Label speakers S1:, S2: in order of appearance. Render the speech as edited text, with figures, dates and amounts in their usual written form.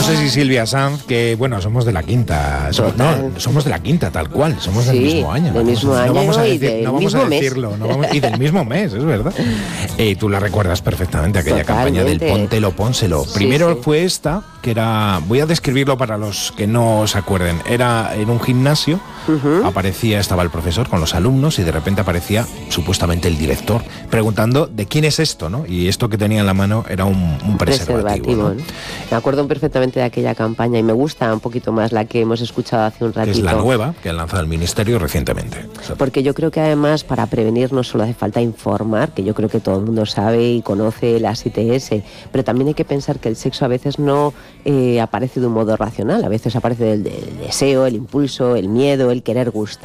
S1: sé si Silvia Sanz, que bueno, somos de la quinta, somos de la quinta tal cual, somos del mismo año.
S2: Del mismo año,
S1: no vamos a
S2: y
S1: decir,
S2: del
S1: no vamos
S2: mismo
S1: a decirlo, y del mismo mes, es verdad. Tú la recuerdas perfectamente, aquella campaña del póntelo, pónselo. Primero fue esta, que era, voy a describirlo para los que no se acuerden, era en un gimnasio, estaba el profesor con los alumnos y de repente aparecía supuestamente el director preguntando de quién es esto, ¿no? Y esto que tenía en la mano era un preservativo, ¿no?
S2: Me acuerdo perfectamente de aquella campaña y me gusta un poquito más la que hemos escuchado hace un ratito.
S1: Que es la nueva que ha lanzado el Ministerio recientemente.
S2: Porque yo creo que además para prevenir no solo hace falta informar, que yo creo que todo el mundo sabe y conoce las ITS, pero también hay que pensar que el sexo a veces no aparece de un modo racional, a veces aparece del deseo, el impulso, el miedo, el querer gustar.